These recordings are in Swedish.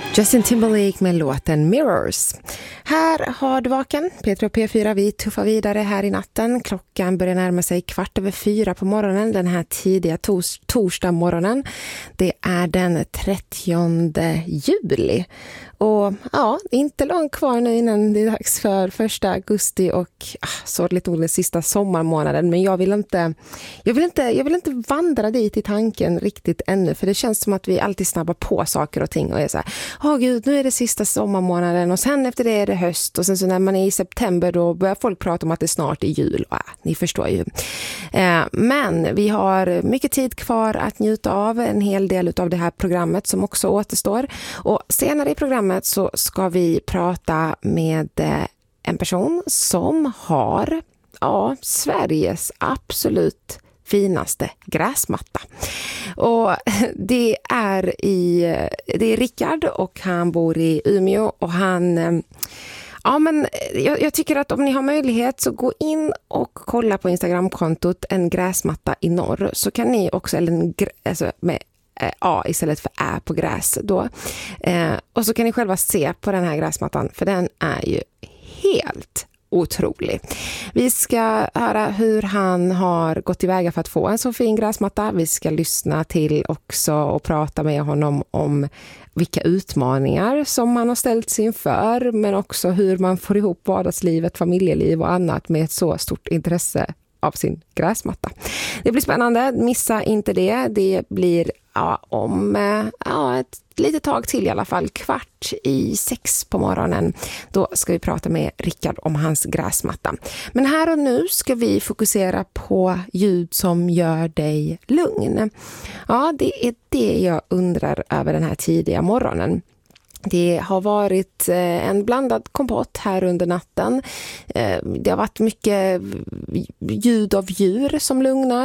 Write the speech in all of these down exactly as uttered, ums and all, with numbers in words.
Justin Timberlake med låten Mirrors. Här har du vaken, Petra och P fyra, vi tuffar vidare här i natten. Klockan börjar närma sig kvart över fyra på morgonen, den här tidiga tors- torsdag morgonen. Det är den trettionde juli. Och ja, inte långt kvar nu innan det är dags för första augusti och ah, så lite den sista sommarmånaden. Men jag vill inte, jag vill inte, jag vill inte vandra dit i tanken riktigt ännu. För det känns som att vi alltid snabbar på saker och ting och är så här, åh gud, nu är det sista sommarmånaden och sen efter det är det höst. Och sen så när man är i september då börjar folk prata om att det snart är jul. Ja, ni förstår ju. Eh, men vi har mycket tid kvar att njuta av en hel del av det här programmet som också återstår. Och senare i programmet så ska vi prata med en person som har ja, Sveriges absolut finaste gräsmatta. Och det är i det är Rickard och han bor i Umeå och han ja men jag, jag tycker att om ni har möjlighet så gå in och kolla på Instagramkontot En gräsmatta i norr så kan ni också eller en, alltså med A istället för Ä på gräs då. Eh, och så kan ni själva se på den här gräsmattan för den är ju helt otrolig. Vi ska höra hur han har gått tillväga för att få en så fin gräsmatta. Vi ska lyssna till också och prata med honom om vilka utmaningar som man har ställt sig inför men också hur man får ihop vardagslivet, familjeliv och annat med ett så stort intresse av sin gräsmatta. Det blir spännande, missa inte det. Det blir ja, om ja, ett litet tag till i alla fall, kvart i sex på morgonen. Då ska vi prata med Rickard om hans gräsmatta. Men här och nu ska vi fokusera på ljud som gör dig lugn. Ja, det är det jag undrar över den här tidiga morgonen. Det har varit en blandad kompott här under natten. Det har varit mycket ljud av djur som lugnar.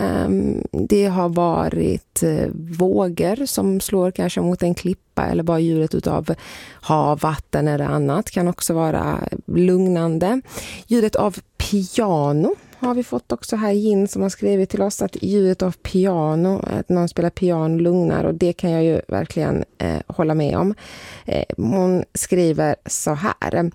Det har varit vågor som slår kanske mot en klippa eller bara ljudet utav hav, vatten eller annat kan också vara lugnande. Ljudet av piano har vi fått också här in som har skrivit till oss att ljudet av piano, att någon spelar piano lugnar och det kan jag ju verkligen eh, hålla med om. Eh, hon skriver så här.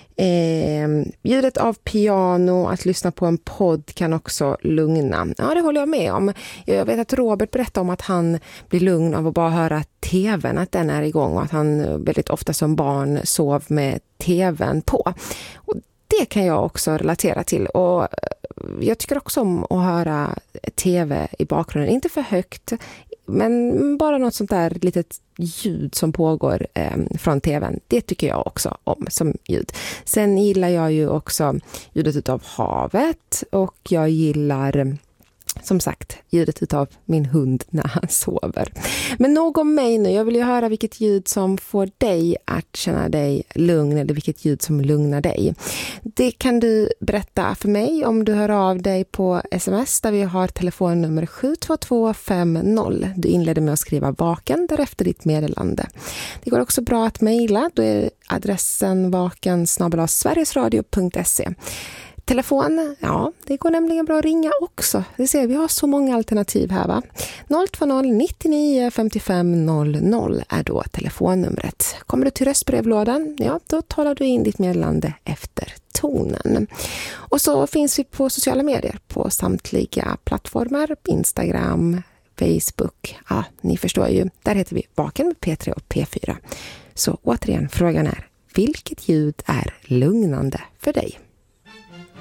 Eh, ljudet av piano, att lyssna på en podd kan också lugna. Ja, det håller jag med om. Jag vet att Robert berättade om att han blir lugn av att bara höra tvn, att den är igång och att han väldigt ofta som barn sov med tvn på. Och det kan jag också relatera till och jag tycker också om att höra tv i bakgrunden. Inte för högt, men bara något sånt där litet ljud som pågår eh, från tvn. Det tycker jag också om som ljud. Sen gillar jag ju också ljudet av havet och jag gillar som sagt ljudet av min hund när han sover. Men nog om mig nu. Jag vill ju höra vilket ljud som får dig att känna dig lugn eller vilket ljud som lugnar dig. Det kan du berätta för mig om du hör av dig på sms där vi har telefonnummer sju två två fem noll. Du inleder med att skriva vaken därefter ditt meddelande. Det går också bra att mejla. Då är adressen vaken snabel-a sverigesradio punkt se. Telefon, ja, det går nämligen bra att ringa också. Det ser vi har så många alternativ här va. noll två noll nittionio femtiofem noll noll är då telefonnumret. Kommer du till röstbrevlådan, ja då talar du in ditt meddelande efter tonen. Och så finns vi på sociala medier på samtliga plattformar, Instagram, Facebook. Ja, ni förstår ju. Där heter vi Vaken med P tre och P fyra. Så återigen, frågan är, vilket ljud är lugnande för dig?